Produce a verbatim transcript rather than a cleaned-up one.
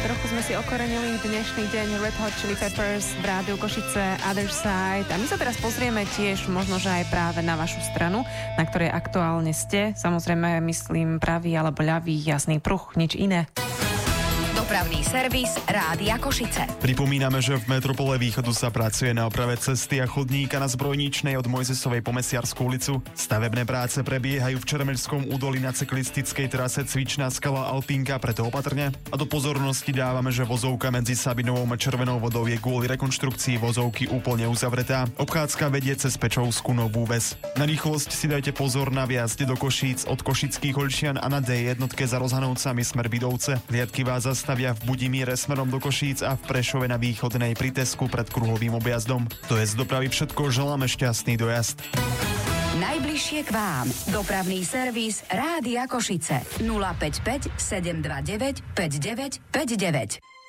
Trochu sme si okorenili dnešný deň Red Hot Chili Peppers v rádiu Košice Other Side a my sa teraz pozrieme tiež možno, že aj práve na vašu stranu, na ktorej aktuálne ste. Samozrejme myslím pravý alebo ľavý jasný pruh, nič iné. Dopravný servis Rádia Košice. Pripomíname, že v metropole Východu sa pracuje na oprave cesty a chodníka na Zbrojničnej od Mojzesovej po Mesiarskú ulicu. Stavebné práce prebiehajú v Čermeľskom údolí na cyklistickej trase Cvičná skala Alpinka, preto opatrne. A do pozornosti dávame, že vozovka medzi Sabinovou a Červenou vodou je kvôli rekonštrukcii vozovky úplne uzavretá. Obchádzka vedie cez Pečovskú Novú Ves. Na rýchlosť si dajte pozor na viazde do Košíc od Košických Hoľčian a na dé jednotke za Rozhanovcami smer Bidovce. Hliadky vás zastavia v Budimíre smerom do Košíc a v Prešove na Východnej pri Tesku pred kruhovým objazdom. To je z dopravy všetko, želáme šťastný dojazd. Najbližšie k vám. Dopravný servis Rádia Košice. nula päť päť sedem dva deväť päť deväť päť deväť.